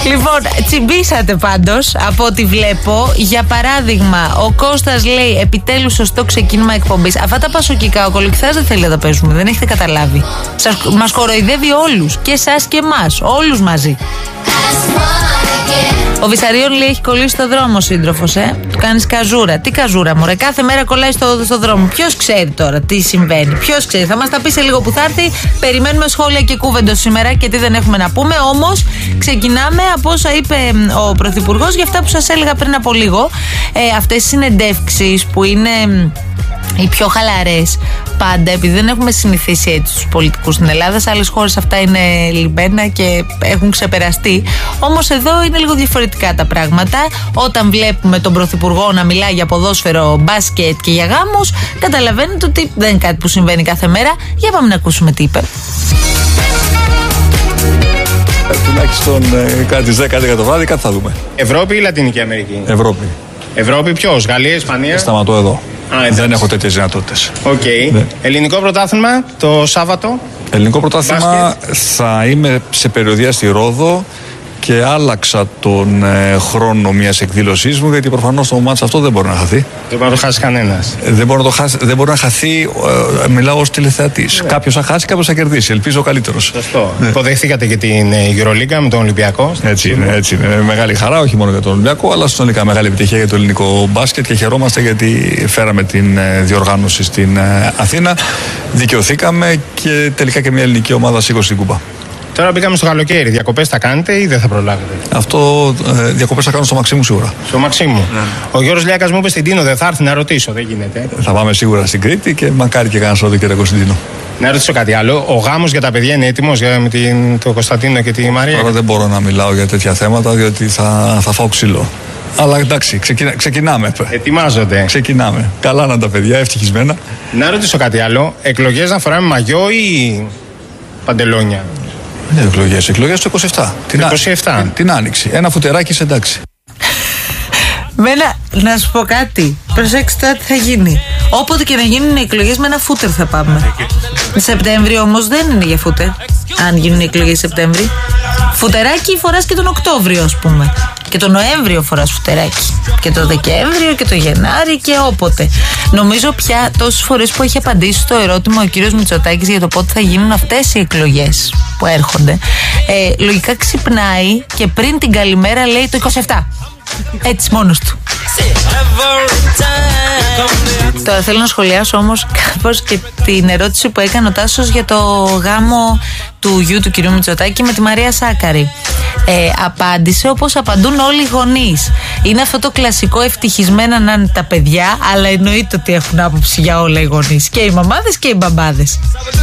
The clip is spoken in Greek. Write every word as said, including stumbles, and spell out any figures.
Λοιπόν, τσιμπήσατε πάντως από ό,τι βλέπω. Για παράδειγμα, ο Κώστας λέει επιτέλους σωστό ξεκίνημα εκπομπής. Αυτά τα πασοκικά ο Κολοκυθάς δεν θέλει να τα παίζουμε. Δεν έχετε καταλάβει. Σας, μας κοροϊδεύει όλους. Και εσάς και εμάς. Όλους μαζί. Ο Βυσαρίων λέει έχει κολλήσει στο δρόμο ο σύντροφος, ε. Του κάνεις καζούρα. Τι καζούρα, μωρέ. Κάθε μέρα κολλάει στο, στο δρόμο. Ποιος ξέρει τώρα τι συμβαίνει. Ποιος ξέρει. Θα μας τα πει σε λίγο που θα έρθει. Περιμένουμε σχόλια και κούβεντος σήμερα και τι δεν έχουμε να πούμε. Όμως ξεκινάμε από όσα είπε ο Πρωθυπουργός για αυτά που σας έλεγα πριν από λίγο. Ε, αυτές οι συνεντεύξεις που είναι οι πιο χαλαρές πάντα, επειδή δεν έχουμε συνηθίσει έτσι τους πολιτικούς στην Ελλάδα. Σε άλλες χώρες αυτά είναι λιμπένα και έχουν ξεπεραστεί. Όμως εδώ είναι λίγο διαφορετικά τα πράγματα. Όταν βλέπουμε τον Πρωθυπουργό να μιλάει για ποδόσφαιρο, μπάσκετ και για γάμους, καταλαβαίνετε ότι δεν είναι κάτι που συμβαίνει κάθε μέρα. Για πάμε να ακούσουμε τι είπε. Τουλάχιστον ε, κάτι τις δέκα το βράδυ, κάτι θα δούμε. Ευρώπη ή Λατινική Αμερική? Ευρώπη. Ευρώπη ποιος, Γαλλία, Ισπανία? Σταματώ εδώ. Α, δεν έχω τέτοιες δυνατότητες. Οκ. Okay. Ναι. Ελληνικό πρωτάθλημα το Σάββατο. Ελληνικό πρωτάθλημα μπάσκετ. Θα είμαι σε περιοδεία στη Ρόδο και άλλαξα τον ε, χρόνο μιας εκδήλωσής μου, γιατί προφανώς το μάτς αυτό δεν μπορεί να χαθεί. Δεν μπορεί να το χάσει κανένας. Ε, δεν, μπορεί να το χάσει, δεν μπορεί να χαθεί, ε, μιλάω ως τηλεθεατής. Ναι. Κάποιος θα χάσει, κάποιος θα κερδίσει. Ελπίζω ο καλύτερος. Σωστό. Ναι. Υποδεχθήκατε και την EuroLeague με τον Ολυμπιακό. Έτσι είναι, έτσι είναι. Μεγάλη χαρά, όχι μόνο για τον Ολυμπιακό, αλλά συνολικά μεγάλη επιτυχία για το ελληνικό μπάσκετ και χαιρόμαστε γιατί φέραμε την ε, διοργάνωση στην ε, Αθήνα. Δικαιωθήκαμε και τελικά και μια ελληνική ομάδα σήκωσε την κούπα. Τώρα μπήκαμε στο καλοκαίρι. Διακοπές θα κάνετε ή δεν θα προλάβετε? Αυτό ε, διακοπές θα κάνω στο Μαξίμου σίγουρα. Στο Μαξίμου. Ναι. Ο Γιώργος Λιάκας μου είπε στην Τίνο, δεν θα έρθει να ρωτήσω, δεν γίνεται. Θα πάμε σίγουρα στην Κρήτη και μακάρι και κανένα Σαββατοκύριακο στην Τίνο. Να ρωτήσω κάτι άλλο. Ο γάμος για τα παιδιά είναι έτοιμος με την, τον Κωνσταντίνο και τη Μαρία? Τώρα δεν μπορώ να μιλάω για τέτοια θέματα, διότι θα, θα φάω ξύλο. Αλλά εντάξει, ξεκινα, ξεκινάμε. Ετοιμάζονται. Ξεκινάμε. Καλά να τα παιδιά, ευτυχισμένα. Να ρωτήσω κάτι άλλο. Εκλογές να φοράμε μαγιό ή παντελόνια? Ναι, εκλογές. Εκλογές το είκοσι επτά. Την, είκοσι επτά. Την, την άνοιξη. Ένα φουτεράκι σε εντάξει. Μένα, να σου πω κάτι. Προσέξτε τώρα τι θα γίνει. Όποτε και να γίνουν οι εκλογές, με ένα φούτερ θα πάμε. Σεπτέμβριο όμως δεν είναι για φούτερ. Αν γίνουν οι εκλογές Σεπτέμβρη. Φουτεράκι φοράς και τον Οκτώβριο, ας πούμε. Και τον Νοέμβριο φοράς φουτεράκι. Και το Δεκέμβριο και το Γενάρη και όποτε. Νομίζω πια τόσες φορές που έχει απαντήσει στο ερώτημα ο κύριος Μητσοτάκης για το πότε θα γίνουν αυτές οι εκλογές που έρχονται. Ε, λογικά ξυπνάει και πριν την καλημέρα λέει το είκοσι επτά. Έτσι μόνος του. Τώρα θέλω να σχολιάσω όμως κάπως και την ερώτηση που έκανε ο Τάσος για το γάμο του γιου του κυρίου Μητσοτάκη με τη Μαρία Σάκαρη. Ε, απάντησε όπως απαντούν όλοι οι γονείς. Είναι αυτό το κλασικό ευτυχισμένα να είναι τα παιδιά, αλλά εννοείται ότι έχουν άποψη για όλα οι γονείς. Και οι μαμάδες και οι μπαμπάδες.